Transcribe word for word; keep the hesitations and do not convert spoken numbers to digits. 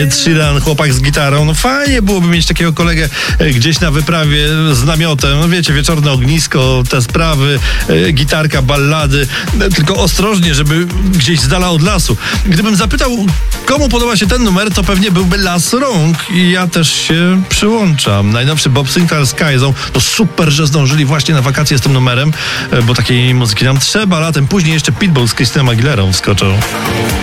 Ed Sheeran, chłopak z gitarą. No fajnie byłoby mieć takiego kolegę gdzieś na wyprawie z namiotem. No wiecie, wieczorne ognisko, te sprawy, gitarka, ballady. Tylko ostrożnie, żeby gdzieś z dala od lasu. Gdybym zapytał, komu podoba się ten numer, to pewnie byłby Las Rąk i ja też się przyłączam. Najnowszy Bob Sinclair z Kajzą. To super, że zdążyli właśnie na wakacje z tym numerem, bo takiej muzyki nam trzeba. Latem później jeszcze Pitbull z Christiną Aguilerą wskoczą.